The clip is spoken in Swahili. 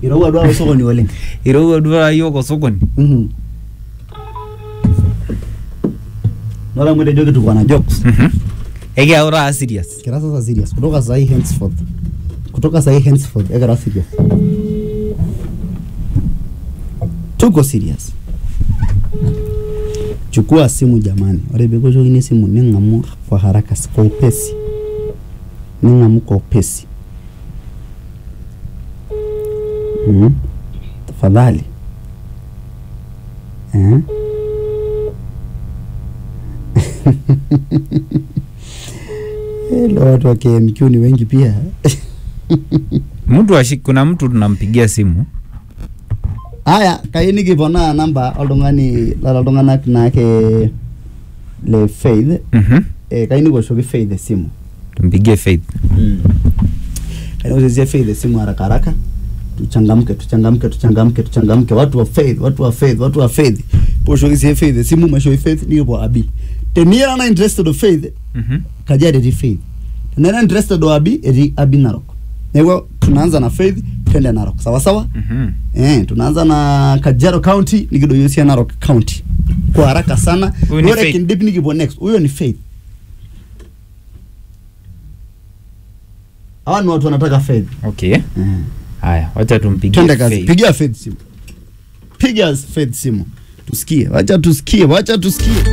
Irowua duo sokoni oleng. Irowua duo yoko sokoni. Nora mwede joki tuko na jokes. Ege aura serious. Kira sasa serious. Kutoka sahi henceforth. Ege serious. Tuko serious. Chukua simu jamani. Ore beko joki ni simu ningamu kwa haraka kwa upesi. Ningamu kwa upesi. Tafadhali. Hello, watu wa KMQ ni wengi pia. Kuna mtu tunampigia simu. Aya, kaini kipona namba oltung'anak nake le Faith. Kaini koshoki Faith simu. Tumpigie Faith. Kaini koshoki Faith simu haraka. Tuchangamke. Watu wa Faith. Poshoki Faith simu mashoki Faith nipo abi. Tenira na interested of Faith. Kajiade di Faith. Tenira interested of abi Narok. Nego tunaanza na Faith twende Narok. Sawa? Tunaanza na Kajiado County nikidoyosia Narok County. Kwa haraka sana. Bora kindip nikipo next. Huyo ni Faith. Hawa ni watu wanataka Faith. Okay. Haya, wacha tumpigie Faith. Twende kazi. Pigia Faith simu. Tusikie. Wacha tusikie.